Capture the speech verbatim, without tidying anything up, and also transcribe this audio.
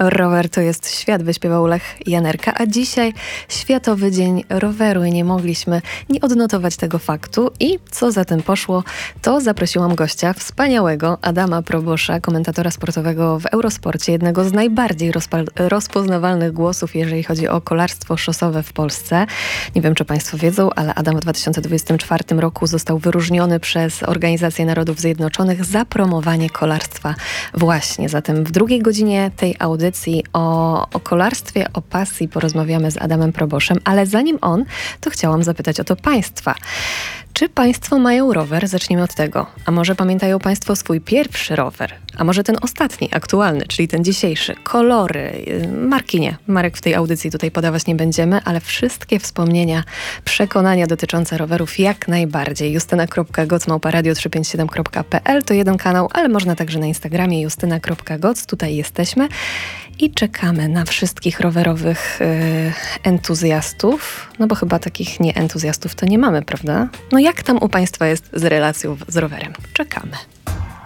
Rower to jest świat, wyśpiewał Lech Janerka, a dzisiaj Światowy Dzień Roweru i nie mogliśmy nie odnotować tego faktu. I co za tym poszło, to zaprosiłam gościa, wspaniałego Adama Probosza, komentatora sportowego w Eurosporcie, jednego z najbardziej rozpa- rozpoznawalnych głosów, jeżeli chodzi o kolarstwo szosowe w Polsce. Nie wiem, czy Państwo wiedzą, ale Adam w dwa tysiące dwudziestym czwartym roku został wyróżniony przez Organizację Narodów Zjednoczonych za promowanie kolarstwa właśnie. Zatem w drugiej godzinie tej audycji o, o kolarstwie, o pasji porozmawiamy z Adamem Proboszem, ale zanim on, to chciałam zapytać o to Państwa. Czy Państwo mają rower? Zacznijmy od tego. A może pamiętają Państwo swój pierwszy rower? A może ten ostatni, aktualny, czyli ten dzisiejszy? Kolory, marki nie. Marek w tej audycji tutaj podawać nie będziemy, ale wszystkie wspomnienia, przekonania dotyczące rowerów jak najbardziej. justyna kropka goc małpa radio trzysta pięćdziesiąt siedem kropka p l to jeden kanał, ale można także na Instagramie justyna kropka goc. Tutaj jesteśmy i czekamy na wszystkich rowerowych yy, entuzjastów. No bo chyba takich nieentuzjastów to nie mamy, prawda? No jak tam u Państwa jest z relacją z rowerem? Czekamy.